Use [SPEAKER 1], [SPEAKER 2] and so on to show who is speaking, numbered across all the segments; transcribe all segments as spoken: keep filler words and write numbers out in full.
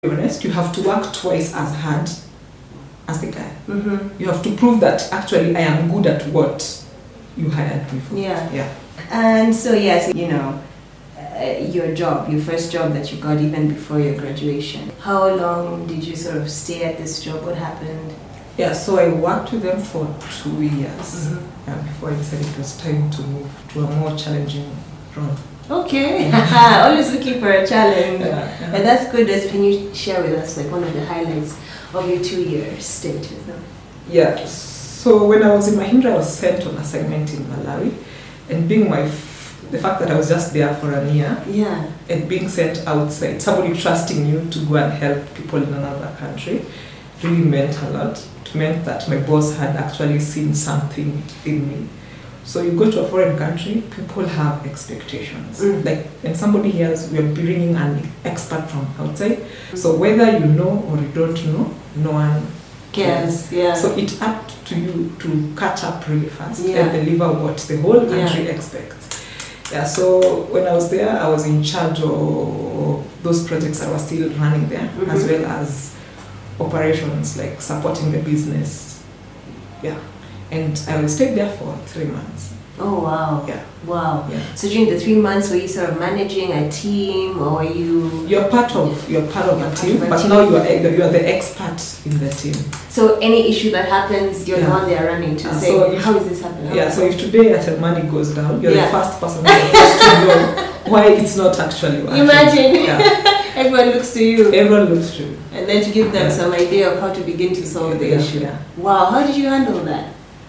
[SPEAKER 1] be honest, you have to work twice as hard as the guy.
[SPEAKER 2] Mm-hmm.
[SPEAKER 1] You have to prove that actually I am good at what you hired me for.
[SPEAKER 2] Yeah.
[SPEAKER 1] Yeah.
[SPEAKER 2] And so, yes, you know, uh, your job, your first job that you got even before your graduation. How long did you sort of stay at this job? What happened?
[SPEAKER 1] Yeah, so I worked with them for two years
[SPEAKER 2] Mm-hmm.
[SPEAKER 1] yeah, before I decided it was time to move to a more challenging role.
[SPEAKER 2] Okay, always looking for a challenge.
[SPEAKER 1] Yeah, yeah.
[SPEAKER 2] And that's good. Can you share with us like one of the highlights of your two-year stint with them?
[SPEAKER 1] Yeah, so when I was in Mahindra, I was sent on assignment in Malawi, and being my f- the fact that I was just there for a year
[SPEAKER 2] Yeah.
[SPEAKER 1] and being sent outside, somebody trusting you to go and help people in another country, really meant a lot. It meant that my boss had actually seen something in me. So you go to a foreign country, people have expectations.
[SPEAKER 2] Mm.
[SPEAKER 1] Like when somebody hears we are bringing an expert from outside, so whether you know or you don't know, no one
[SPEAKER 2] Cares. Yeah.
[SPEAKER 1] So it's up to you to catch up really fast
[SPEAKER 2] Yeah.
[SPEAKER 1] and deliver what the whole country
[SPEAKER 2] Yeah.
[SPEAKER 1] expects. Yeah, so when I was there, I was in charge of those projects that were still running there,
[SPEAKER 2] Mhm.
[SPEAKER 1] as well as operations, like supporting the business. Yeah, and I stayed there for three months.
[SPEAKER 2] Oh wow.
[SPEAKER 1] Yeah.
[SPEAKER 2] Wow.
[SPEAKER 1] Yeah.
[SPEAKER 2] So during the three months, were you sort of managing a team, or were you?
[SPEAKER 1] You're part of you're part of
[SPEAKER 2] You're
[SPEAKER 1] a
[SPEAKER 2] part
[SPEAKER 1] team,
[SPEAKER 2] of a
[SPEAKER 1] but
[SPEAKER 2] team.
[SPEAKER 1] now you are you are the expert in the team.
[SPEAKER 2] So any issue that happens, you're the
[SPEAKER 1] Yeah.
[SPEAKER 2] one they are running to
[SPEAKER 1] Uh,
[SPEAKER 2] say,
[SPEAKER 1] so if-
[SPEAKER 2] how is this happening?
[SPEAKER 1] Yeah, so if today Airtel Money goes down, you're
[SPEAKER 2] Yeah.
[SPEAKER 1] the first person who's supposed to know why it's not actually working.
[SPEAKER 2] Imagine.
[SPEAKER 1] Yeah.
[SPEAKER 2] Everyone looks to you,
[SPEAKER 1] Everyone looks through.
[SPEAKER 2] and then to give them
[SPEAKER 1] Yeah.
[SPEAKER 2] some idea of how to begin to solve the
[SPEAKER 1] Yeah,
[SPEAKER 2] issue.
[SPEAKER 1] yeah.
[SPEAKER 2] Wow, how did you handle that?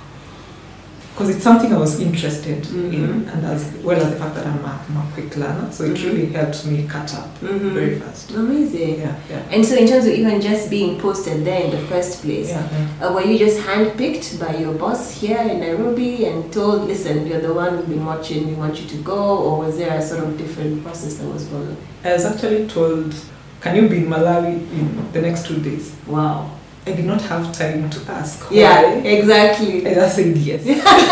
[SPEAKER 1] Because it's something I was interested
[SPEAKER 2] Mhm.
[SPEAKER 1] in, and as well as the fact that I'm a, I'm a quick learner, so it
[SPEAKER 2] Mhm.
[SPEAKER 1] really helps me catch up
[SPEAKER 2] Mhm.
[SPEAKER 1] very fast.
[SPEAKER 2] Amazing.
[SPEAKER 1] Yeah, yeah.
[SPEAKER 2] And so, in terms of even just being posted there in the first place,
[SPEAKER 1] Yeah, yeah.
[SPEAKER 2] uh, were you just handpicked by your boss here in Nairobi and told, listen, you're the one we've been watching, we want you to go, or was there a sort of different process that was followed?
[SPEAKER 1] I was actually told, can you be in Malawi in the next two days?
[SPEAKER 2] Wow.
[SPEAKER 1] I did not have time to ask
[SPEAKER 2] Yeah,
[SPEAKER 1] why.
[SPEAKER 2] exactly.
[SPEAKER 1] I just said yes.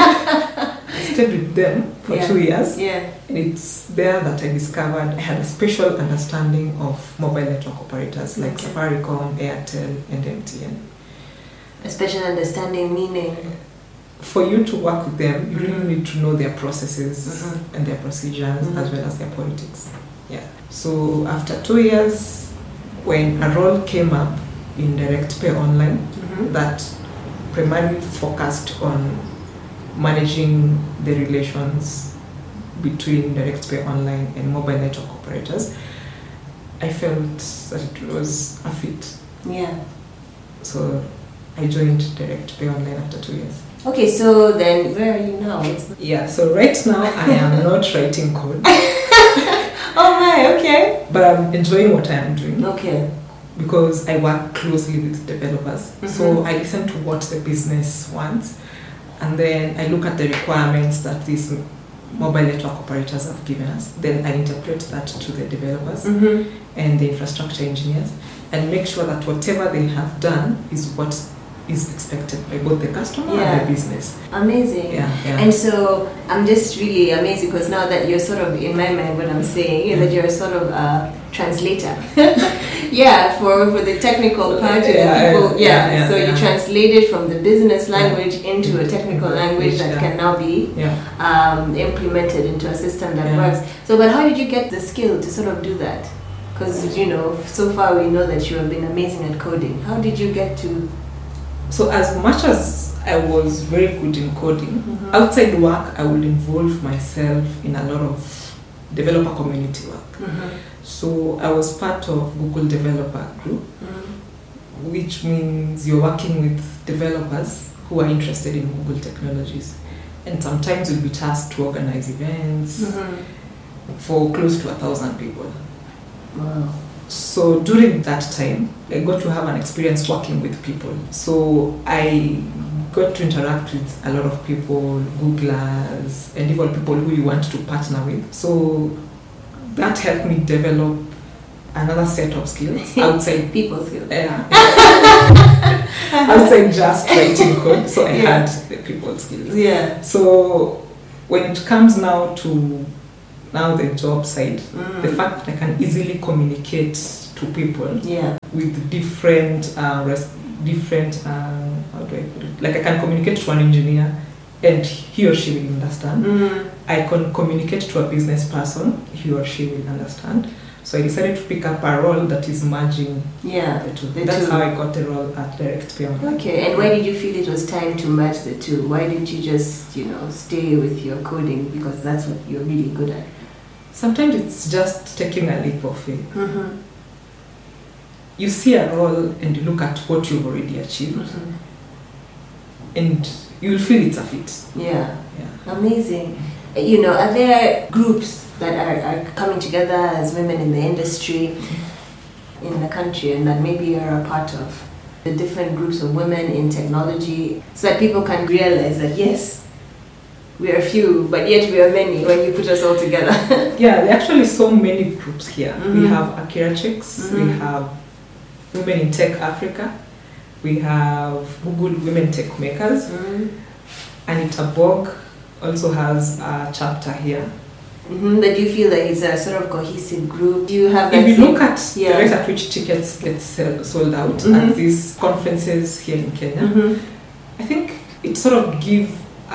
[SPEAKER 1] I stayed with them for
[SPEAKER 2] Yeah.
[SPEAKER 1] two years.
[SPEAKER 2] Yeah.
[SPEAKER 1] And it's there that I discovered I had a special understanding of mobile network operators like
[SPEAKER 2] Okay.
[SPEAKER 1] Safaricom, Airtel, and M T N.
[SPEAKER 2] A special understanding meaning.
[SPEAKER 1] For you to work with them, you
[SPEAKER 2] Mhm.
[SPEAKER 1] really need to know their processes
[SPEAKER 2] Mhm.
[SPEAKER 1] and their procedures
[SPEAKER 2] Mhm.
[SPEAKER 1] as well as their politics. Yeah. So after two years, when a role came up in Direct Pay Online
[SPEAKER 2] Mhm.
[SPEAKER 1] that primarily focused on managing the relations between Direct Pay Online and mobile network operators, I felt that it was a fit.
[SPEAKER 2] Yeah.
[SPEAKER 1] So I joined Direct Pay Online after two years.
[SPEAKER 2] Okay, so then where are you now? It's
[SPEAKER 1] Yeah, so right now I am not writing code,
[SPEAKER 2] oh my, okay.
[SPEAKER 1] but I'm enjoying what I am doing
[SPEAKER 2] Okay.
[SPEAKER 1] because I work closely with developers. So
[SPEAKER 2] Mhm.
[SPEAKER 1] I listen to what the business wants, and then I look at the requirements that these m- mobile network operators have given us. Then I interpret that to the developers
[SPEAKER 2] Mm-hmm.
[SPEAKER 1] and the infrastructure engineers and make sure that whatever they have done is what is expected by both the customer
[SPEAKER 2] Yeah.
[SPEAKER 1] and the business.
[SPEAKER 2] Amazing.
[SPEAKER 1] Yeah, yeah.
[SPEAKER 2] And so I'm just really amazed because now that you're sort of, in my mind, what I'm saying is that you're sort of a translator. yeah, for, for the technical part, you know,
[SPEAKER 1] Yeah,
[SPEAKER 2] people, yeah.
[SPEAKER 1] yeah, yeah,
[SPEAKER 2] so you
[SPEAKER 1] yeah.
[SPEAKER 2] translate it from the business language into a technical language that
[SPEAKER 1] Yeah.
[SPEAKER 2] can now be
[SPEAKER 1] yeah.
[SPEAKER 2] um, implemented into a system that
[SPEAKER 1] Yeah.
[SPEAKER 2] works. So, but how did you get the skill to sort of do that? Because, you know, so far we know that you have been amazing at coding. How did you get to...
[SPEAKER 1] So as much as I was very good in coding,
[SPEAKER 2] Mhm.
[SPEAKER 1] outside work I would involve myself in a lot of developer community work.
[SPEAKER 2] Mhm.
[SPEAKER 1] So I was part of Google Developer Group,
[SPEAKER 2] Mhm.
[SPEAKER 1] which means you're working with developers who are interested in Google technologies. And sometimes you'll be tasked to organize events
[SPEAKER 2] Mhm.
[SPEAKER 1] for close to a thousand people.
[SPEAKER 2] Wow.
[SPEAKER 1] So during that time, I got to have an experience working with people. So I got to interact with a lot of people, Googlers, and even people who you want to partner with. So that helped me develop another set of skills outside
[SPEAKER 2] People skills.
[SPEAKER 1] yeah, outside just writing code. So I
[SPEAKER 2] Yeah.
[SPEAKER 1] had the people skills.
[SPEAKER 2] Yeah.
[SPEAKER 1] So when it comes now to now the job side,
[SPEAKER 2] Mm.
[SPEAKER 1] the fact that I can easily communicate to people
[SPEAKER 2] Yeah.
[SPEAKER 1] with different, uh, res- different, um, how do I put it? Like I can communicate to an engineer and he or she will understand.
[SPEAKER 2] Mm.
[SPEAKER 1] I can communicate to a business person, he or she will understand. So I decided to pick up a role that is merging
[SPEAKER 2] Yeah.
[SPEAKER 1] the two.
[SPEAKER 2] The
[SPEAKER 1] That's
[SPEAKER 2] two.
[SPEAKER 1] how I got the role at Direct P M.
[SPEAKER 2] Okay, and why did you feel it was time to merge the two? Why didn't you just, you know, stay with your coding because that's what you're really good at?
[SPEAKER 1] Sometimes it's just taking a leap of faith.
[SPEAKER 2] Mm-hmm.
[SPEAKER 1] You see a role and you look at what you've already achieved,
[SPEAKER 2] Mm-hmm.
[SPEAKER 1] and you'll feel it's a fit.
[SPEAKER 2] Yeah.
[SPEAKER 1] Yeah.
[SPEAKER 2] Amazing. You know, are there groups that are, are coming together as women in the industry in the country and that maybe you're a part of? The different groups of women in technology so that people can realize that yes, we are few, but yet we are many when you put us all together.
[SPEAKER 1] Yeah, there are actually so many groups here.
[SPEAKER 2] Mhm.
[SPEAKER 1] We have Akira Chicks, we
[SPEAKER 2] Mhm.
[SPEAKER 1] have Women in Tech Africa, we have Google Women Tech Makers.
[SPEAKER 2] Mm-hmm.
[SPEAKER 1] Anita Borg also has a chapter here.
[SPEAKER 2] Mm-hmm. But do you feel like it's a sort of cohesive group? Do you have that
[SPEAKER 1] If you
[SPEAKER 2] same-
[SPEAKER 1] look at
[SPEAKER 2] Yeah.
[SPEAKER 1] the rate at which tickets get sell- sold out
[SPEAKER 2] Mhm.
[SPEAKER 1] at these conferences here in Kenya,
[SPEAKER 2] Mhm.
[SPEAKER 1] I think it sort of gives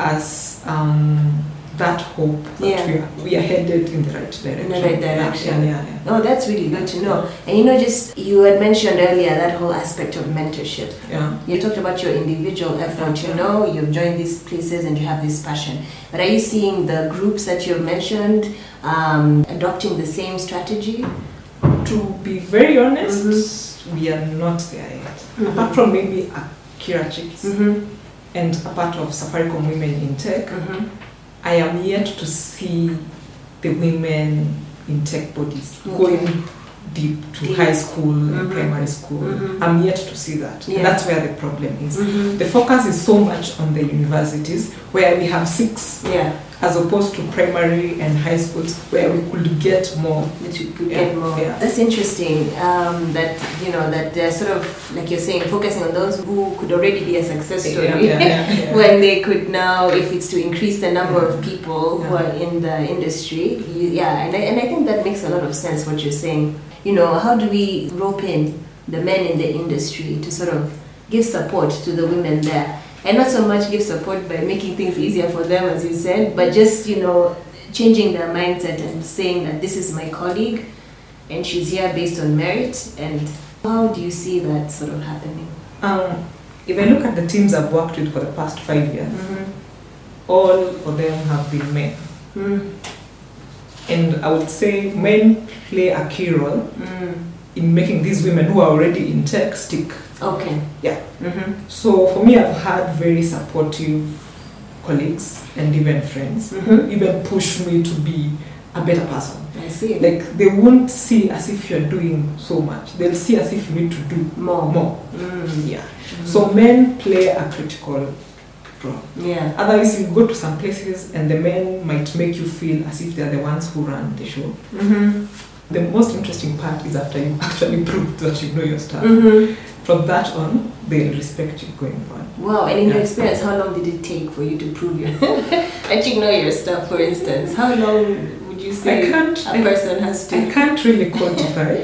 [SPEAKER 1] us um, that hope that
[SPEAKER 2] Yeah.
[SPEAKER 1] we, are, we are headed in the right direction.
[SPEAKER 2] In the right direction.
[SPEAKER 1] Yeah, yeah, yeah.
[SPEAKER 2] Oh, that's really good to know. And you know, just you had mentioned earlier that whole aspect of mentorship.
[SPEAKER 1] yeah.
[SPEAKER 2] You talked about your individual effort, you know, you've joined these places and you have this passion. But are you seeing the groups that you've mentioned um, adopting the same strategy?
[SPEAKER 1] To be very honest,
[SPEAKER 2] Mhm.
[SPEAKER 1] we are not there yet.
[SPEAKER 2] Mhm.
[SPEAKER 1] Apart from maybe Akira Chicks
[SPEAKER 2] Mm-hmm.
[SPEAKER 1] and a part of Safaricom Women in Tech,
[SPEAKER 2] Mm-hmm.
[SPEAKER 1] I am yet to see the women in tech bodies
[SPEAKER 2] Okay.
[SPEAKER 1] going deep to
[SPEAKER 2] Deep.
[SPEAKER 1] high school and
[SPEAKER 2] Mhm.
[SPEAKER 1] primary school.
[SPEAKER 2] Mhm.
[SPEAKER 1] I'm yet to see that.
[SPEAKER 2] Yeah.
[SPEAKER 1] That's where the problem is.
[SPEAKER 2] Mm-hmm.
[SPEAKER 1] The focus is so much on the universities where we have six,
[SPEAKER 2] Yeah,
[SPEAKER 1] as opposed to primary and high schools where we could get more.
[SPEAKER 2] that you could
[SPEAKER 1] Yeah,
[SPEAKER 2] get more.
[SPEAKER 1] yeah.
[SPEAKER 2] That's interesting. Um, that you know that they're sort of like you're saying, focusing on those who could already be a success story.
[SPEAKER 1] Yeah, yeah, yeah, yeah.
[SPEAKER 2] When they could now, if it's to increase the number of people who
[SPEAKER 1] Yeah.
[SPEAKER 2] are in the industry, you, yeah, and I, and I think that makes a lot of sense what you're saying. You know, how do we rope in the men in the industry to sort of give support to the women there? And not so much give support by making things easier for them, as you said, but just, you know, changing their mindset and saying that this is my colleague and she's here based on merit. And how do you see that sort of happening?
[SPEAKER 1] Um, if I look at the teams I've worked with for the past five years, all of them have been men.
[SPEAKER 2] Mm.
[SPEAKER 1] And I would say men play a key role
[SPEAKER 2] Mm.
[SPEAKER 1] in making these women who are already in tech stick.
[SPEAKER 2] Okay.
[SPEAKER 1] Yeah.
[SPEAKER 2] Mm-hmm.
[SPEAKER 1] So for me, I've had very supportive colleagues and even friends
[SPEAKER 2] Mhm.
[SPEAKER 1] even push me to be a better person.
[SPEAKER 2] I see.
[SPEAKER 1] Like they won't see as if you're doing so much. They'll see as if you need to do
[SPEAKER 2] more.
[SPEAKER 1] more.
[SPEAKER 2] Mm.
[SPEAKER 1] Yeah. So men play a critical role.
[SPEAKER 2] Yeah.
[SPEAKER 1] Otherwise, you go to some places and the men might make you feel as if they're the ones who run the show.
[SPEAKER 2] Mm-hmm.
[SPEAKER 1] The most interesting part is after you actually prove that you know your stuff.
[SPEAKER 2] Mm-hmm.
[SPEAKER 1] From that on, they'll respect you going forward.
[SPEAKER 2] Wow, and in your
[SPEAKER 1] Yeah.
[SPEAKER 2] experience, how long did it take for you to prove your that you know your stuff, for instance? How long would you say
[SPEAKER 1] I can't.
[SPEAKER 2] a
[SPEAKER 1] I,
[SPEAKER 2] person has to?
[SPEAKER 1] I can't really quantify.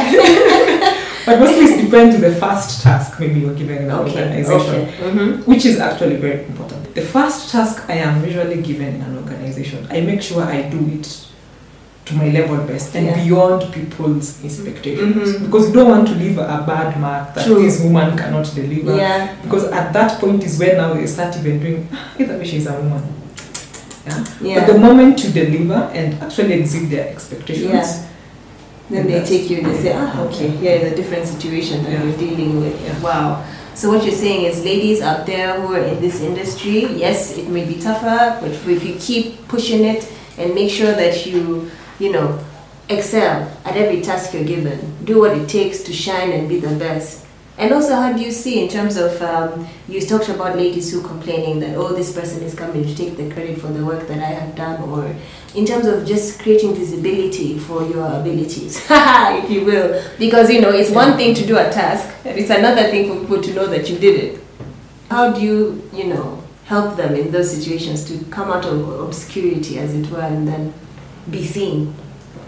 [SPEAKER 2] Yeah.
[SPEAKER 1] But mostly it depends on the first task maybe you're given in an
[SPEAKER 2] Okay.
[SPEAKER 1] organization,
[SPEAKER 2] Okay. Mm-hmm.
[SPEAKER 1] which is actually very important. The first task I am usually given in an organization, I make sure I do it to my level best and
[SPEAKER 2] Yeah.
[SPEAKER 1] beyond people's expectations.
[SPEAKER 2] Mhm.
[SPEAKER 1] Because you don't want to leave a bad mark that
[SPEAKER 2] True.
[SPEAKER 1] this woman cannot deliver.
[SPEAKER 2] Yeah.
[SPEAKER 1] Because at that point is where now they start even doing, "Ah, either way she's a woman. Yeah?
[SPEAKER 2] Yeah.
[SPEAKER 1] But the moment you deliver and actually exceed their expectations,
[SPEAKER 2] Yeah. Then they
[SPEAKER 1] That's-
[SPEAKER 2] take you and they say, ah, okay, here is a different situation that
[SPEAKER 1] Yeah.
[SPEAKER 2] you're dealing with.
[SPEAKER 1] Yeah.
[SPEAKER 2] Wow. So what you're saying is, ladies out there who are in this industry, yes, it may be tougher, but if you keep pushing it and make sure that you, you know, excel at every task you're given, do what it takes to shine and be the best. And also, how do you see in terms of, um, you talked about ladies who complaining that, oh, this person is coming to take the credit for the work that I have done, or in terms of just creating visibility for your abilities, if you will. Because, you know, it's one thing to do a task, and it's another thing for people to know that you did it. How do you, you know, help them in those situations to come out of obscurity, as it were, and then be seen?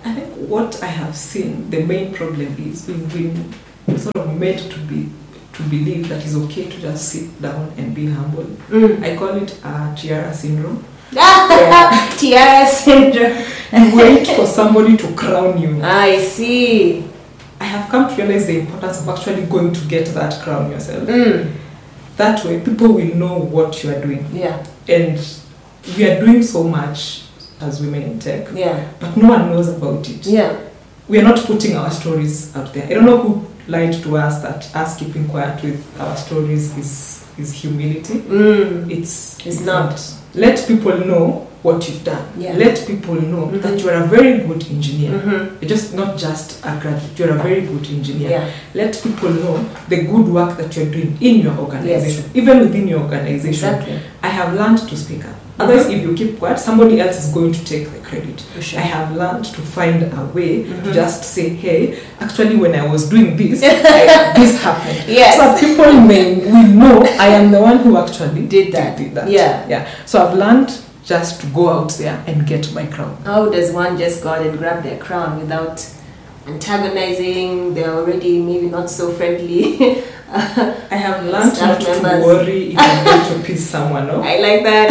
[SPEAKER 1] I think what I have seen, the main problem is we've been sort of made to be to believe that it's okay to just sit down and be humble.
[SPEAKER 2] Mm.
[SPEAKER 1] I call it uh, tiara syndrome.
[SPEAKER 2] Tiara syndrome.
[SPEAKER 1] You wait for somebody to crown you.
[SPEAKER 2] I see.
[SPEAKER 1] I have come to realize the importance of actually going to get that crown yourself.
[SPEAKER 2] Mm.
[SPEAKER 1] That way, people will know what you are doing.
[SPEAKER 2] Yeah.
[SPEAKER 1] And we are doing so much as women in tech,
[SPEAKER 2] Yeah.
[SPEAKER 1] but no one knows about it.
[SPEAKER 2] Yeah.
[SPEAKER 1] We are not putting our stories out there. I don't know who lied to us that us keeping quiet with our stories is is humility.
[SPEAKER 2] Mm.
[SPEAKER 1] It's,
[SPEAKER 2] It's not.
[SPEAKER 1] Let people know what you've done.
[SPEAKER 2] Yeah.
[SPEAKER 1] Let people know
[SPEAKER 2] Mhm.
[SPEAKER 1] that you are a very good engineer.
[SPEAKER 2] Mm-hmm.
[SPEAKER 1] You're just not just a graduate, you're a very good engineer.
[SPEAKER 2] Yeah.
[SPEAKER 1] Let people know the good work that you're doing in your organization,
[SPEAKER 2] Yes.
[SPEAKER 1] even within your organization.
[SPEAKER 2] Exactly.
[SPEAKER 1] I have learned to speak up. Otherwise, if you keep quiet, somebody else is going to take the credit.
[SPEAKER 2] For sure.
[SPEAKER 1] I have learned to find a way
[SPEAKER 2] Mhm.
[SPEAKER 1] to just say, hey, actually, when I was doing this, I, this happened.
[SPEAKER 2] Yes.
[SPEAKER 1] So that people may will know I am the one who actually
[SPEAKER 2] Did that.
[SPEAKER 1] Did that.
[SPEAKER 2] Yeah.
[SPEAKER 1] Yeah. So I've learned just to go out there and get my crown.
[SPEAKER 2] How does one just go out and grab their crown without antagonizing? They're already maybe not so friendly.
[SPEAKER 1] I have learned
[SPEAKER 2] Staff
[SPEAKER 1] not to
[SPEAKER 2] members.
[SPEAKER 1] worry if I'm going to piss someone off.
[SPEAKER 2] I like that.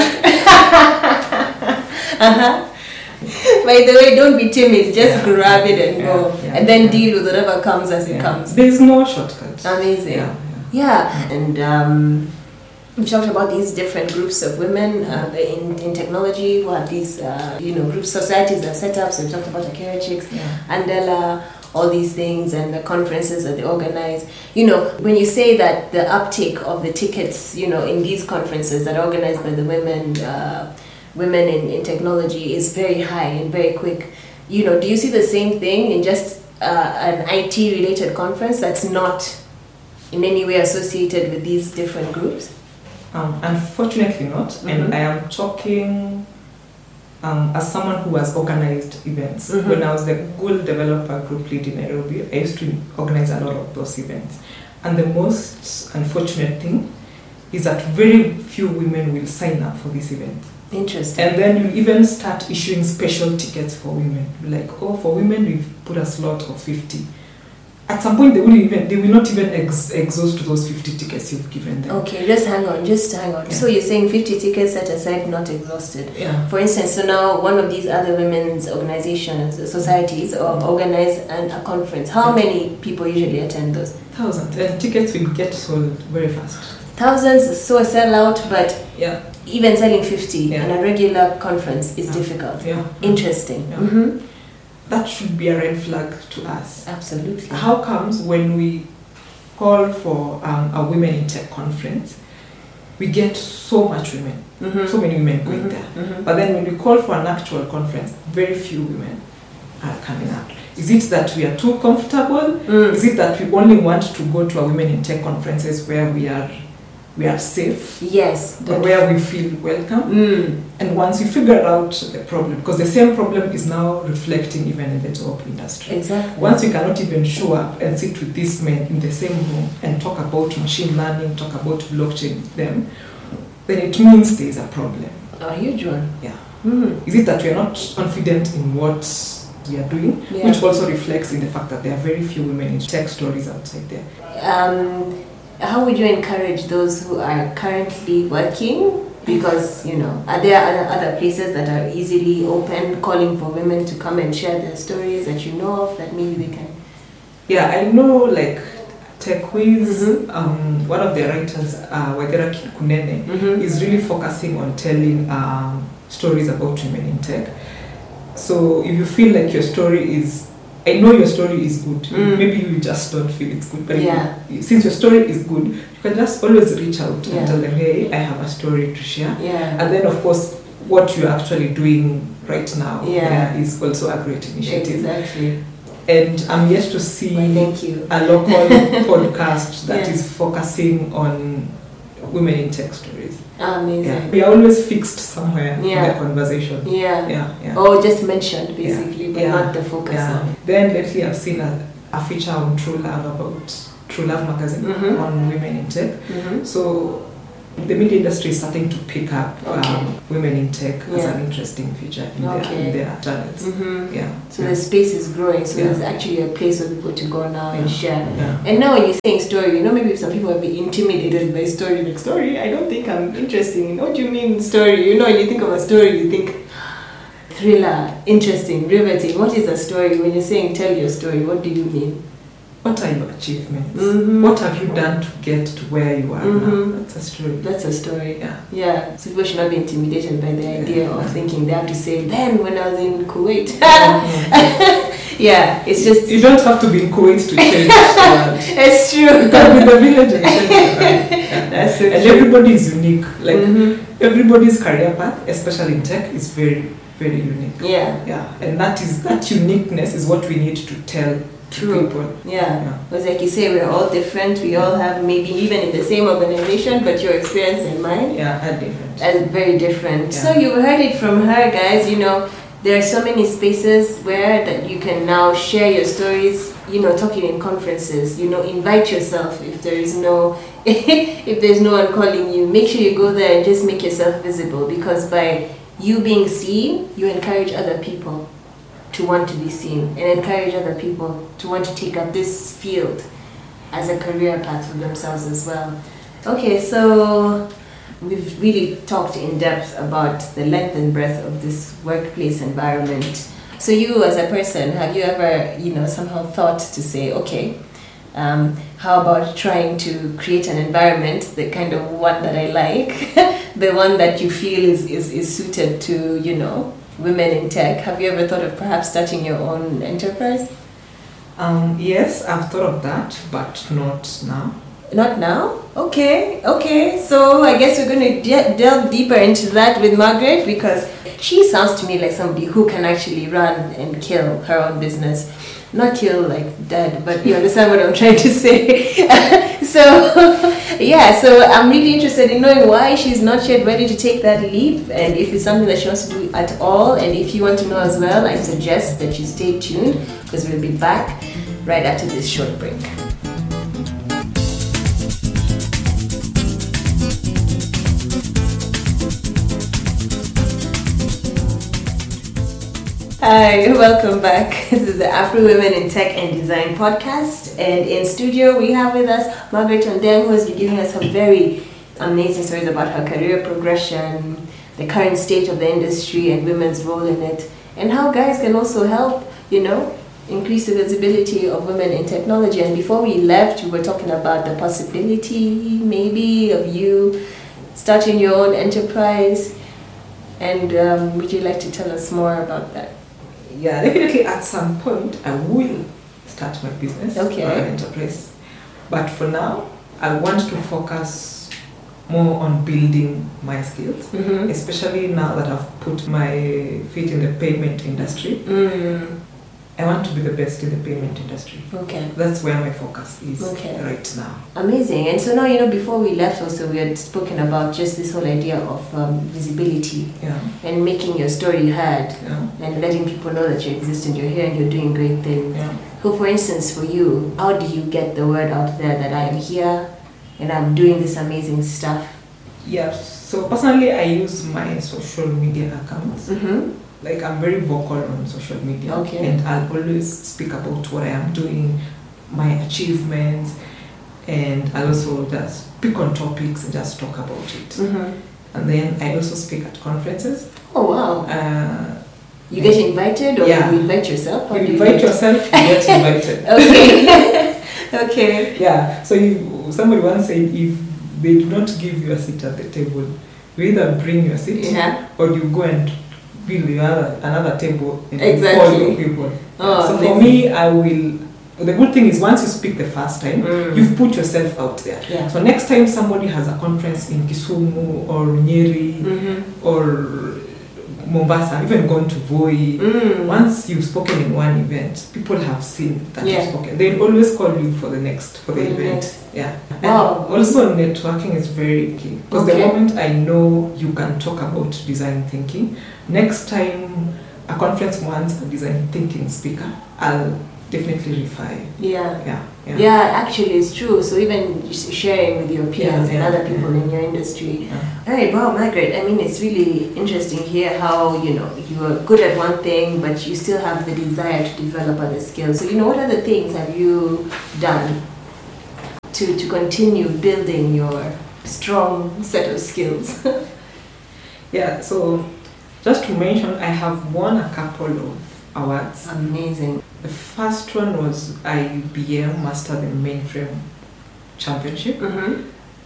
[SPEAKER 2] uh-huh. By the way, don't be timid. Just
[SPEAKER 1] Yeah.
[SPEAKER 2] grab it and
[SPEAKER 1] Yeah,
[SPEAKER 2] go,
[SPEAKER 1] yeah,
[SPEAKER 2] and then
[SPEAKER 1] yeah.
[SPEAKER 2] deal with whatever comes as it
[SPEAKER 1] Yeah.
[SPEAKER 2] comes.
[SPEAKER 1] There's no shortcut.
[SPEAKER 2] Amazing.
[SPEAKER 1] Yeah.
[SPEAKER 2] Yeah, and um, we talked about these different groups of women uh, in, in technology who have these, uh, you know, group societies that are set up. So we talked about Akira Chicks,
[SPEAKER 1] Yeah.
[SPEAKER 2] Andela, all these things, and the conferences that they organize. You know, when you say that the uptake of the tickets, you know, in these conferences that are organized by the women, uh, women in, in technology is very high and very quick. You know, do you see the same thing in just uh, an I T related conference that's not in any way associated with these different groups?
[SPEAKER 1] Um, unfortunately not,
[SPEAKER 2] Mhm.
[SPEAKER 1] and I am talking um, as someone who has organized events.
[SPEAKER 2] Mhm.
[SPEAKER 1] When I was the Google Developer Group lead in Nairobi, I used to organize a lot of those events. And the most unfortunate thing is that very few women will sign up for this event.
[SPEAKER 2] Interesting.
[SPEAKER 1] And then you even start issuing special tickets for women. Like, oh, for women we've put a slot of fifty. At some point they will even they will not even ex- exhaust those fifty tickets you've given them.
[SPEAKER 2] Okay, just hang on, just hang on.
[SPEAKER 1] Yeah.
[SPEAKER 2] So you're saying fifty tickets set aside, not exhausted.
[SPEAKER 1] Yeah.
[SPEAKER 2] For instance, so now one of these other women's organizations, societies, or organize an, a conference. How many people usually attend those?
[SPEAKER 1] Thousands. And tickets will get sold very fast.
[SPEAKER 2] Thousands, so a sellout, but
[SPEAKER 1] Yeah.
[SPEAKER 2] even selling fifty
[SPEAKER 1] Yeah.
[SPEAKER 2] in a regular conference is
[SPEAKER 1] Yeah.
[SPEAKER 2] difficult.
[SPEAKER 1] Yeah.
[SPEAKER 2] Interesting.
[SPEAKER 1] Yeah.
[SPEAKER 2] Mm-hmm.
[SPEAKER 1] That should be a red flag to us.
[SPEAKER 2] Absolutely.
[SPEAKER 1] How comes when we call for um, a women in tech conference, we get so much women,
[SPEAKER 2] Mm-hmm.
[SPEAKER 1] so many women going
[SPEAKER 2] Mhm,
[SPEAKER 1] there.
[SPEAKER 2] mhm.
[SPEAKER 1] But then when we call for an actual conference, very few women are coming out. Is it that we are too comfortable?
[SPEAKER 2] Mm.
[SPEAKER 1] Is it that we only want to go to a women in tech conferences where we are we are safe,
[SPEAKER 2] Yes.
[SPEAKER 1] or where we feel welcome?
[SPEAKER 2] Mm.
[SPEAKER 1] And once we figure out the problem, because the same problem is now reflecting even in the job industry.
[SPEAKER 2] Exactly.
[SPEAKER 1] Once we cannot even show up and sit with these men in the same room and talk about machine learning, talk about blockchain with them, then it means there is a problem.
[SPEAKER 2] A huge one.
[SPEAKER 1] Yeah.
[SPEAKER 2] Mm.
[SPEAKER 1] Is it that we are not confident in what we are doing,
[SPEAKER 2] Yeah.
[SPEAKER 1] which also reflects in the fact that there are very few women in tech stories outside there?
[SPEAKER 2] Um, how would you encourage those who are currently working? Because, you know, are there other, other places that are easily open, calling for women to come and share their stories that you know of, that maybe they can?
[SPEAKER 1] Yeah, I know, like TechWiz,
[SPEAKER 2] Mhm.
[SPEAKER 1] um, one of the writers, uh, Wagera Kunene,
[SPEAKER 2] Mm-hmm.
[SPEAKER 1] is really focusing on telling um, stories about women in tech. So if you feel like your story is, I know your story is good,
[SPEAKER 2] Mm.
[SPEAKER 1] maybe you just don't feel it's good, but if
[SPEAKER 2] Yeah.
[SPEAKER 1] you, since your story is good, you can just always reach out
[SPEAKER 2] Yeah.
[SPEAKER 1] and tell them, hey, I have a story to share.
[SPEAKER 2] Yeah.
[SPEAKER 1] And then, of course, what you're actually doing right now
[SPEAKER 2] Yeah.
[SPEAKER 1] uh, is also a great initiative.
[SPEAKER 2] Exactly.
[SPEAKER 1] And I'm yet to see
[SPEAKER 2] Well, thank you.
[SPEAKER 1] a local podcast that
[SPEAKER 2] Yeah.
[SPEAKER 1] is focusing on women in tech stories.
[SPEAKER 2] Amazing.
[SPEAKER 1] Yeah. We are always fixed somewhere
[SPEAKER 2] Yeah.
[SPEAKER 1] in the conversation.
[SPEAKER 2] Yeah.
[SPEAKER 1] Yeah, yeah.
[SPEAKER 2] Or just mentioned, basically, but
[SPEAKER 1] Yeah.
[SPEAKER 2] not the focus
[SPEAKER 1] Yeah.
[SPEAKER 2] on.
[SPEAKER 1] Then lately I've seen a, a feature on True Love about True Love magazine
[SPEAKER 2] Mhm.
[SPEAKER 1] on women in tech.
[SPEAKER 2] Mm-hmm.
[SPEAKER 1] So the media industry is starting to pick up
[SPEAKER 2] Okay.
[SPEAKER 1] um, women in tech as
[SPEAKER 2] Yeah.
[SPEAKER 1] an interesting feature in,
[SPEAKER 2] Okay.
[SPEAKER 1] their, in their channels.
[SPEAKER 2] Mm-hmm.
[SPEAKER 1] Yeah.
[SPEAKER 2] So
[SPEAKER 1] yeah.
[SPEAKER 2] the space is growing, so
[SPEAKER 1] Yeah.
[SPEAKER 2] there's actually a place for people to go now and
[SPEAKER 1] Yeah.
[SPEAKER 2] share.
[SPEAKER 1] Yeah.
[SPEAKER 2] And now when you're saying story, you know, maybe some people will be intimidated by story. Like, story? I don't think I'm interested in. What do you mean story? You know, when you think of a story, you think thriller, interesting, riveting. What is a story? When you're saying tell your story, what do you mean?
[SPEAKER 1] What are your achievements?
[SPEAKER 2] Mhm.
[SPEAKER 1] What have you done to get to where you are
[SPEAKER 2] Mhm.
[SPEAKER 1] now? That's a story.
[SPEAKER 2] That's a story.
[SPEAKER 1] Yeah.
[SPEAKER 2] Yeah. So people should not be intimidated by the idea
[SPEAKER 1] Yeah.
[SPEAKER 2] of thinking they have to say, then when I was in Kuwait.
[SPEAKER 1] Mhm.
[SPEAKER 2] Yeah, it's just,
[SPEAKER 1] You don't have to be in Kuwait to change the world.
[SPEAKER 2] it's
[SPEAKER 1] You
[SPEAKER 2] true.
[SPEAKER 1] can be in the village and change the world. Yeah.
[SPEAKER 2] That's so
[SPEAKER 1] And
[SPEAKER 2] true.
[SPEAKER 1] everybody is unique. Like
[SPEAKER 2] Mhm.
[SPEAKER 1] everybody's career path, especially in tech, is very, very unique.
[SPEAKER 2] Yeah,
[SPEAKER 1] Yeah, and that is that uniqueness is what we need to tell to
[SPEAKER 2] True.
[SPEAKER 1] people.
[SPEAKER 2] yeah.
[SPEAKER 1] Yeah.
[SPEAKER 2] Because like you say, we're all different. We all have maybe even in the same organization, but your experience and mine
[SPEAKER 1] Yeah, and different.
[SPEAKER 2] and very different.
[SPEAKER 1] Yeah.
[SPEAKER 2] So you heard it from her, guys. You know, there are so many spaces where that you can now share your stories. You know, talking in conferences. You know, invite yourself if there is no if there's no one calling you. Make sure you go there and just make yourself visible, because by you being seen, you encourage other people to want to be seen and encourage other people to want to take up this field as a career path for themselves as well. Okay, so we've really talked in depth about the length and breadth of this workplace environment. So you as a person, have you ever, you know, somehow thought to say, okay, um, how about trying to create an environment, the kind of one that I like, the one that you feel is, is, is suited to, you know, women in tech? Have you ever thought of perhaps starting your own enterprise?
[SPEAKER 1] Um, yes, I've thought of that, but not now.
[SPEAKER 2] Not now? Okay, okay. So I guess we're going to de- delve deeper into that with Margaret, because she sounds to me like somebody who can actually run and kill her own business. Not kill like dead, but you understand what I'm trying to say. So, yeah, so I'm really interested in knowing why she's not yet ready to take that leap, and if it's something that she wants to do at all. And if you want to know as well, I suggest that you stay tuned, because we'll be back right after this short break. Hi, welcome back. This is the Afro Women in Tech and Design podcast, and in studio we have with us Margaret Ondeng, who has been giving us some very amazing stories about her career progression, the current state of the industry and women's role in it, and how guys can also help, you know, increase the visibility of women in technology. And before we left, we were talking about the possibility maybe of you starting your own enterprise, and um, would you like to tell us more about that?
[SPEAKER 1] Yeah, definitely at some point I will start my business
[SPEAKER 2] Okay.
[SPEAKER 1] or an enterprise. But for now, I want to focus more on building my skills,
[SPEAKER 2] Mm-hmm.
[SPEAKER 1] especially now that I've put my feet in the payment industry.
[SPEAKER 2] Mm,
[SPEAKER 1] I want to be the best in the payment industry.
[SPEAKER 2] okay.
[SPEAKER 1] That's where my focus is
[SPEAKER 2] Okay.
[SPEAKER 1] right now.
[SPEAKER 2] Amazing. And so now, you know, before we left also, we had spoken about just this whole idea of um, visibility
[SPEAKER 1] Yeah,
[SPEAKER 2] and making your story heard
[SPEAKER 1] yeah,
[SPEAKER 2] and letting people know that you exist and you're here and you're doing great things.
[SPEAKER 1] yeah.
[SPEAKER 2] So for instance, for you, how do you get the word out there that I am here and I'm doing this amazing stuff?
[SPEAKER 1] Yeah, so personally I use my social media accounts.
[SPEAKER 2] Mm-hmm.
[SPEAKER 1] Like I'm very vocal on social media,
[SPEAKER 2] Okay.
[SPEAKER 1] and I'll always speak about what I am doing, my achievements, and I'll also just pick on topics and just talk about it.
[SPEAKER 2] Mm-hmm.
[SPEAKER 1] And then I also speak at conferences.
[SPEAKER 2] Oh, wow.
[SPEAKER 1] Uh,
[SPEAKER 2] You get invited or
[SPEAKER 1] Yeah.
[SPEAKER 2] you invite yourself? How
[SPEAKER 1] you
[SPEAKER 2] do
[SPEAKER 1] invite
[SPEAKER 2] do it?
[SPEAKER 1] yourself, you get invited.
[SPEAKER 2] Okay. Okay.
[SPEAKER 1] Yeah, so if somebody once said if they do not give you a seat at the table, you either bring your seat
[SPEAKER 2] Yeah.
[SPEAKER 1] or you go and build another, another table and
[SPEAKER 2] Exactly.
[SPEAKER 1] call your people.
[SPEAKER 2] Oh,
[SPEAKER 1] so for
[SPEAKER 2] amazing.
[SPEAKER 1] me, I will. The good thing is once you speak the first time,
[SPEAKER 2] Mm.
[SPEAKER 1] you've put yourself out there.
[SPEAKER 2] Yeah.
[SPEAKER 1] So next time somebody has a conference in Kisumu or Nyeri
[SPEAKER 2] Mm-hmm.
[SPEAKER 1] or Mombasa, I've even gone to Voi.
[SPEAKER 2] Mm.
[SPEAKER 1] Once you've spoken in one event, people have seen that
[SPEAKER 2] Yeah.
[SPEAKER 1] you've spoken. They'll always call you for the next, for the
[SPEAKER 2] For the
[SPEAKER 1] event.
[SPEAKER 2] next.
[SPEAKER 1] Yeah.
[SPEAKER 2] Wow.
[SPEAKER 1] And also networking is very key. Because
[SPEAKER 2] Okay.
[SPEAKER 1] the moment I know you can talk about design thinking, next time a conference wants a design thinking speaker, I'll definitely refi.
[SPEAKER 2] Yeah.
[SPEAKER 1] Yeah. Yeah.
[SPEAKER 2] Yeah, actually, it's true. So even just sharing with your peers
[SPEAKER 1] Yeah,
[SPEAKER 2] and
[SPEAKER 1] yeah,
[SPEAKER 2] other people
[SPEAKER 1] yeah.
[SPEAKER 2] in your industry.
[SPEAKER 1] Yeah.
[SPEAKER 2] All right, wow, Margaret. I mean, it's really interesting here how you know you are good at one thing, but you still have the desire to develop other skills. So you know, what other things have you done to to continue building your strong set of skills?
[SPEAKER 1] Yeah, so just to mention, I have won a couple of awards.
[SPEAKER 2] Amazing.
[SPEAKER 1] The first one was I B M Master the Mainframe Championship.
[SPEAKER 2] Mm-hmm.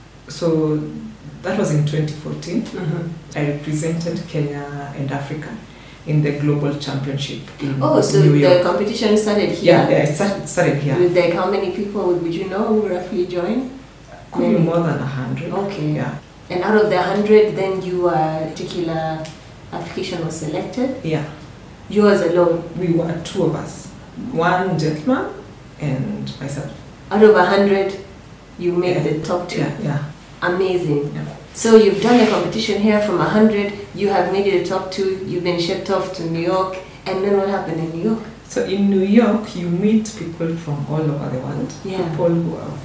[SPEAKER 1] So that was in twenty fourteen.
[SPEAKER 2] Mm-hmm.
[SPEAKER 1] I represented Kenya and Africa in the Global Championship in
[SPEAKER 2] Oh, so
[SPEAKER 1] New
[SPEAKER 2] the
[SPEAKER 1] York.
[SPEAKER 2] competition started here.
[SPEAKER 1] Yeah, yeah, it started, started here.
[SPEAKER 2] With like how many people would you know who roughly joined?
[SPEAKER 1] Could be
[SPEAKER 2] Maybe.
[SPEAKER 1] more than a hundred.
[SPEAKER 2] Okay.
[SPEAKER 1] Yeah,
[SPEAKER 2] And out of the hundred, then you uh, particular application was selected.
[SPEAKER 1] yeah.
[SPEAKER 2] Yours alone.
[SPEAKER 1] We were two of us, one gentleman and myself.
[SPEAKER 2] Out of a hundred, you made
[SPEAKER 1] Yeah.
[SPEAKER 2] the top two.
[SPEAKER 1] Yeah, yeah.
[SPEAKER 2] Amazing.
[SPEAKER 1] Yeah.
[SPEAKER 2] So you've done the competition here from a hundred. You have made it the top two. You've been shipped off to New York. And then what happened in New York?
[SPEAKER 1] So in New York, you meet people from all over the world.
[SPEAKER 2] Yeah.
[SPEAKER 1] People who have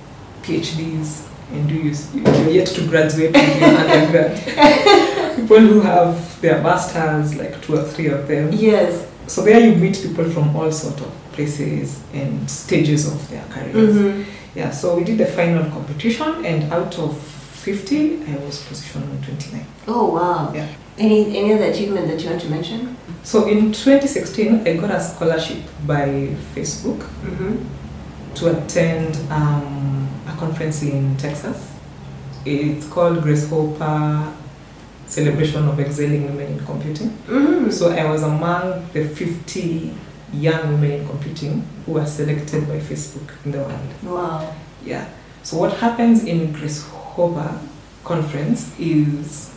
[SPEAKER 1] PhDs and do you, you're yet to graduate with your undergrad. People who have their masters, like two or three of them.
[SPEAKER 2] Yes.
[SPEAKER 1] So there you meet people from all sort of places and stages of their careers.
[SPEAKER 2] Mm-hmm.
[SPEAKER 1] Yeah, so we did the final competition, and out of fifty, I was positioned twenty-nine.
[SPEAKER 2] Oh wow.
[SPEAKER 1] Yeah.
[SPEAKER 2] Any any other achievement that you want to mention?
[SPEAKER 1] So in twenty sixteen, I got a scholarship by Facebook
[SPEAKER 2] Mm-hmm.
[SPEAKER 1] to attend um, a conference in Texas. It's called Grace Hopper Celebration of Excelling Women in Computing.
[SPEAKER 2] Mm-hmm.
[SPEAKER 1] So I was among the fifty young women in computing who were selected by Facebook in the world.
[SPEAKER 2] Wow.
[SPEAKER 1] Yeah. So what happens in Grace Hopper conference is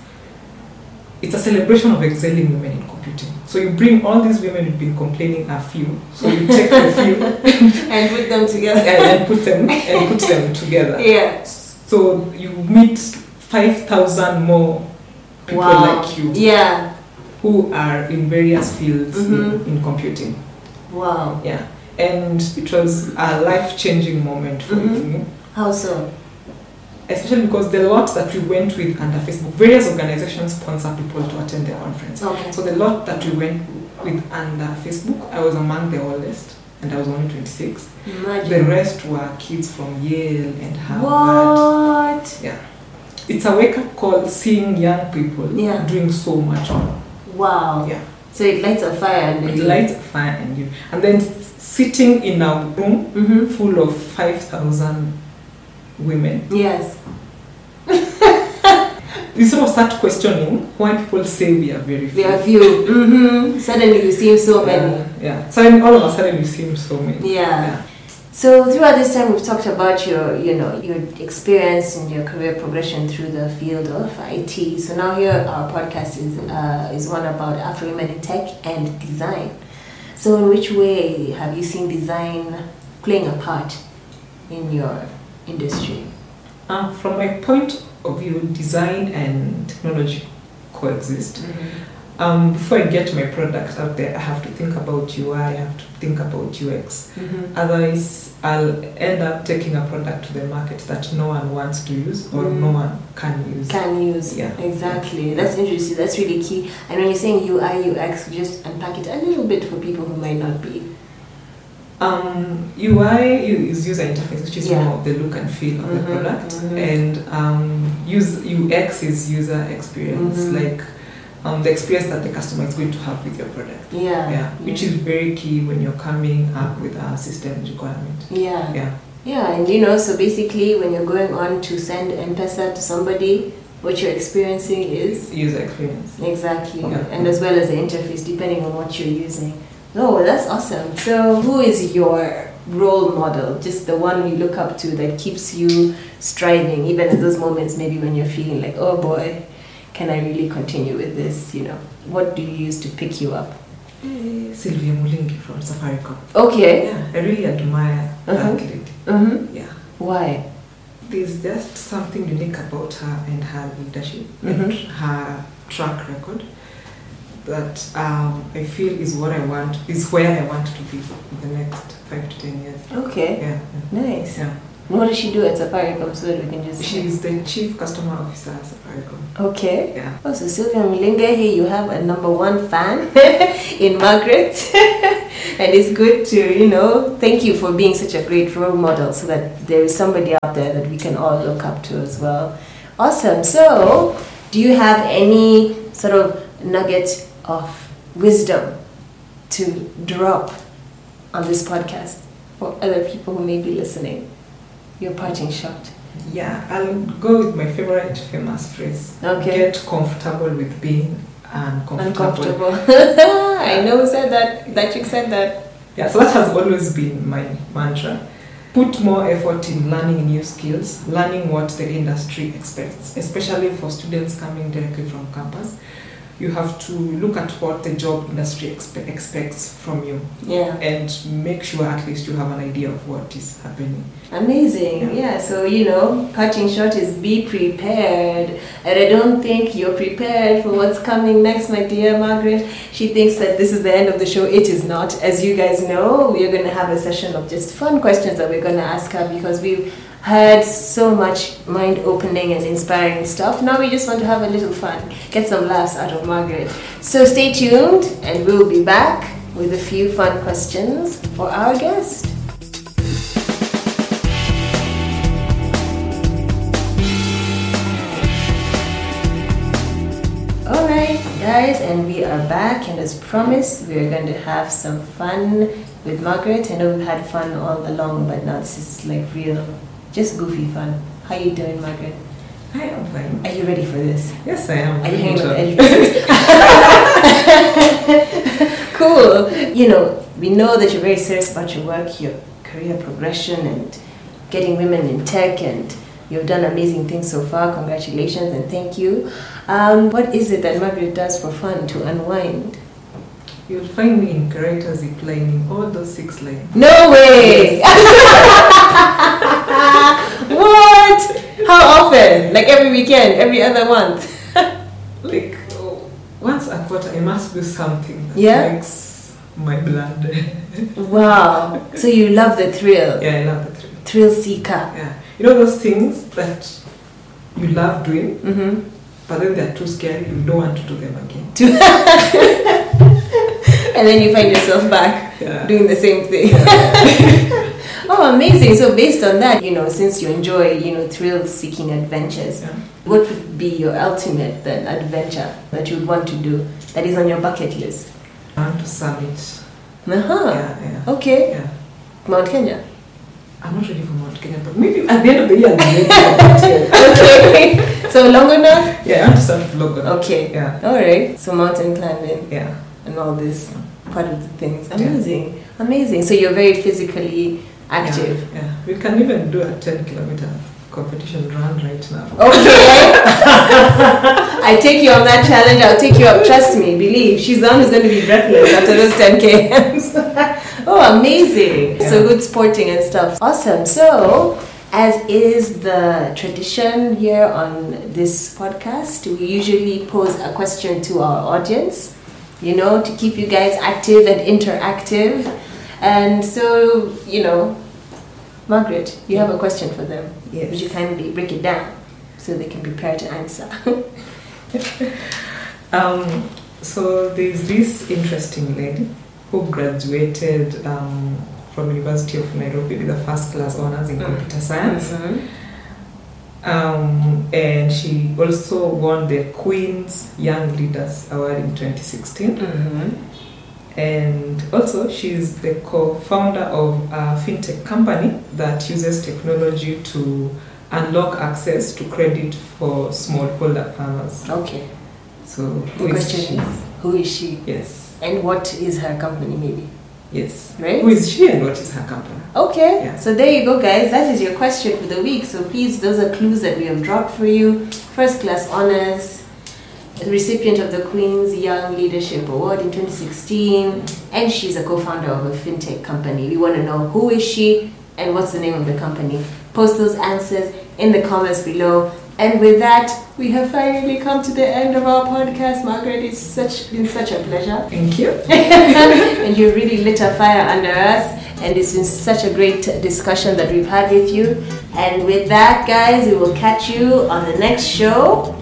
[SPEAKER 1] it's a celebration of excelling women in computing. So you bring all these women who've been complaining are few. So you take the few
[SPEAKER 2] And put them together.
[SPEAKER 1] and, and put them and put them together.
[SPEAKER 2] Yeah.
[SPEAKER 1] So you meet five thousand more people
[SPEAKER 2] Wow.
[SPEAKER 1] like you
[SPEAKER 2] Yeah.
[SPEAKER 1] who are in various fields
[SPEAKER 2] Mhm.
[SPEAKER 1] in, in computing.
[SPEAKER 2] Wow.
[SPEAKER 1] Yeah. And it was a life-changing moment for
[SPEAKER 2] Mhm.
[SPEAKER 1] me.
[SPEAKER 2] How so?
[SPEAKER 1] Especially because the lot that we went with under Facebook, various organizations sponsor people to attend the conference.
[SPEAKER 2] Okay.
[SPEAKER 1] So the lot that we went with under Facebook, I was among the oldest, and I was only twenty-six.
[SPEAKER 2] Imagine.
[SPEAKER 1] The rest were kids from Yale and Harvard.
[SPEAKER 2] What?
[SPEAKER 1] Yeah. It's a wake-up call seeing young people
[SPEAKER 2] Yeah.
[SPEAKER 1] doing so much more.
[SPEAKER 2] Wow.
[SPEAKER 1] Yeah.
[SPEAKER 2] So it lights a fire under
[SPEAKER 1] It
[SPEAKER 2] you.
[SPEAKER 1] lights a fire in you. And then sitting in a room
[SPEAKER 2] Mm-hmm.
[SPEAKER 1] full of five thousand women,
[SPEAKER 2] Yes.
[SPEAKER 1] you sort of start questioning why people say we are very few.
[SPEAKER 2] There are few. Mm-hmm. Suddenly you see so many.
[SPEAKER 1] Yeah, yeah. So then all of a sudden you seem so many.
[SPEAKER 2] Yeah.
[SPEAKER 1] Yeah.
[SPEAKER 2] So throughout this time, we've talked about your, you know, your experience and your career progression through the field of I T. So now here our podcast is uh, is one about Afro women in tech and design. So in which way have you seen design playing a part in your industry?
[SPEAKER 1] Uh, from my point of view, design and technology coexist. Um, before I get my product out there, I have to think about U I, I have to think about U X.
[SPEAKER 2] Mm-hmm.
[SPEAKER 1] Otherwise, I'll end up taking a product to the market that no one wants to use or
[SPEAKER 2] Mm.
[SPEAKER 1] no one can use.
[SPEAKER 2] Can use.
[SPEAKER 1] Yeah.
[SPEAKER 2] Exactly. That's interesting. That's really key. And when you're saying U I, U X, just unpack it a little bit for people who might not be.
[SPEAKER 1] Um, U I is user interface, which is
[SPEAKER 2] Yeah.
[SPEAKER 1] more the look and feel of
[SPEAKER 2] Mhm,
[SPEAKER 1] the product,
[SPEAKER 2] mhm.
[SPEAKER 1] and um, use, U X is user experience,
[SPEAKER 2] Mhm.
[SPEAKER 1] like um, the experience that the customer is going to have with your product.
[SPEAKER 2] Yeah.
[SPEAKER 1] Yeah, which is very key when you're coming up with a system requirement.
[SPEAKER 2] Yeah.
[SPEAKER 1] Yeah,
[SPEAKER 2] Yeah, and you know, so basically when you're going on to send M-Pesa to somebody, what you're experiencing is
[SPEAKER 1] user experience.
[SPEAKER 2] exactly,
[SPEAKER 1] Yeah.
[SPEAKER 2] and as well as the interface, depending on what you're using. Oh, well, that's awesome. So who is your role model, just the one you look up to that keeps you striving, even at those moments maybe when you're feeling like, oh boy, can I really continue with this, you know? What do you use to pick you up?
[SPEAKER 1] Sylvia Mulingi from Safaricom.
[SPEAKER 2] Okay.
[SPEAKER 1] Yeah, I really admire
[SPEAKER 2] Uh-huh.
[SPEAKER 1] that lady.
[SPEAKER 2] Mm-hmm.
[SPEAKER 1] Yeah.
[SPEAKER 2] Why?
[SPEAKER 1] There's just something unique about her and her leadership
[SPEAKER 2] Mhm.
[SPEAKER 1] and her track record that um, I feel is what I want, is where I want to be in the next five to ten years.
[SPEAKER 2] Okay.
[SPEAKER 1] Yeah.
[SPEAKER 2] Nice.
[SPEAKER 1] Yeah.
[SPEAKER 2] What does she do at Safaricom so that we can just...
[SPEAKER 1] She's the Chief Customer Officer at Safaricom.
[SPEAKER 2] Okay.
[SPEAKER 1] Yeah.
[SPEAKER 2] Oh, so Sylvia Mlinga, here you have a number one fan in Margaret. And it's good to, you know, thank you for being such a great role model so that there is somebody out there that we can all look up to as well. Awesome. So, do you have any sort of nugget of wisdom to drop on this podcast for other people who may be listening? Your parting shot.
[SPEAKER 1] Yeah, I'll go with my favorite famous phrase.
[SPEAKER 2] Okay.
[SPEAKER 1] Get comfortable with being uncomfortable.
[SPEAKER 2] Uncomfortable. I know who said that. That you said that.
[SPEAKER 1] Yeah, so that has always been my mantra. Put more effort in learning new skills, learning what the industry expects, especially for students coming directly from campus. You have to look at what the job industry expe- expects from you.
[SPEAKER 2] Yeah.
[SPEAKER 1] And make sure at least you have an idea of what is happening.
[SPEAKER 2] Amazing. Yeah. yeah. So, you know, parting shot is be prepared. And I don't think you're prepared for what's coming next, my dear Margaret. She thinks that this is the end of the show. It is not. As you guys know, we are going to have a session of just fun questions that we're going to ask her because we've heard so much mind-opening and inspiring stuff. Now we just want to have a little fun, get some laughs out of Margaret. So stay tuned and we'll be back with a few fun questions for our guest. Alright guys, and we are back, and as promised we are going to have some fun with Margaret. I know we've had fun all along, but now this is like real, just goofy fun. How you doing, Margaret?
[SPEAKER 1] I am fine.
[SPEAKER 2] Are you ready for this?
[SPEAKER 1] Yes, I am.
[SPEAKER 2] Are you hanging with Elvis? Cool. You know, we know that you're very serious about your work, your career progression, and getting women in tech, and you've done amazing things so far. Congratulations and thank you. Um, what is it that Margaret does for fun to unwind?
[SPEAKER 1] You'll find me in character ziplining all those six lanes.
[SPEAKER 2] No way! What? How often? Like every weekend, every other month?
[SPEAKER 1] Like oh, once a quarter, I must do something that
[SPEAKER 2] Yeah?
[SPEAKER 1] makes my blood.
[SPEAKER 2] Wow. So you love the thrill.
[SPEAKER 1] Yeah, I love the thrill.
[SPEAKER 2] Thrill seeker.
[SPEAKER 1] Yeah. You know those things that you love doing,
[SPEAKER 2] Mm-hmm.
[SPEAKER 1] but then they're too scary, you don't want to do them again.
[SPEAKER 2] And then you find yourself back
[SPEAKER 1] Yeah.
[SPEAKER 2] doing the same thing. Oh, amazing. So based on that, you know, since you enjoy, you know, thrill-seeking adventures,
[SPEAKER 1] Yeah.
[SPEAKER 2] what would be your ultimate then adventure that you would want to do that is on your bucket list?
[SPEAKER 1] I want to summit.
[SPEAKER 2] Uh-huh.
[SPEAKER 1] Yeah, yeah.
[SPEAKER 2] Okay.
[SPEAKER 1] Yeah.
[SPEAKER 2] Mount Kenya.
[SPEAKER 1] I'm not ready for Mount Kenya, but maybe at the end of the year, I'll be ready for Mount Kenya.
[SPEAKER 2] Okay. So Longona?
[SPEAKER 1] Yeah, I want to start with Logan.
[SPEAKER 2] Okay.
[SPEAKER 1] Yeah.
[SPEAKER 2] All right. So mountain climbing
[SPEAKER 1] Yeah.
[SPEAKER 2] and all this part of the things. Amazing. Amazing. So you're very physically active.
[SPEAKER 1] Yeah, yeah. We can even do a ten kilometer competition run right now.
[SPEAKER 2] Okay. I take you on that challenge. I'll take you up. Trust me. Believe. She's the one who's going to be breathless after those ten K. Oh, amazing.
[SPEAKER 1] Yeah.
[SPEAKER 2] So good sporting and stuff. Awesome. So, as is the tradition here on this podcast, we usually pose a question to our audience, you know, to keep you guys active and interactive. And so, you know, Margaret, you have a question for them.
[SPEAKER 1] Yes.
[SPEAKER 2] Would you kindly break it down so they can prepare to answer?
[SPEAKER 1] um, so there's this interesting lady who graduated um, from University of Nairobi with a first class honors in
[SPEAKER 2] Mm.
[SPEAKER 1] computer science.
[SPEAKER 2] Mm-hmm.
[SPEAKER 1] Um, and she also won the Queen's Young Leaders Award in twenty sixteen.
[SPEAKER 2] Mm-hmm.
[SPEAKER 1] And also, she's the co-founder of a fintech company that uses technology to unlock access to credit for smallholder farmers.
[SPEAKER 2] Okay.
[SPEAKER 1] So,
[SPEAKER 2] The
[SPEAKER 1] who is
[SPEAKER 2] question
[SPEAKER 1] she?
[SPEAKER 2] is, who is she?
[SPEAKER 1] Yes,
[SPEAKER 2] And what is her company, maybe?
[SPEAKER 1] yes.
[SPEAKER 2] Right?
[SPEAKER 1] Who is she and what is her company?
[SPEAKER 2] Okay,
[SPEAKER 1] Yeah.
[SPEAKER 2] so there you go, guys. That is your question for the week. So please, those are clues that we have dropped for you. First class honors, recipient of the Queen's Young Leadership Award in twenty sixteen, and she's a co-founder of a fintech company. We want to know who is she and what's the name of the company. Post those answers in the comments below. And with that, we have finally come to the end of our podcast. Margaret, it's such been such a pleasure.
[SPEAKER 1] Thank you.
[SPEAKER 2] And you really lit a fire under us. And it's been such a great discussion that we've had with you. And with that, guys, we will catch you on the next show.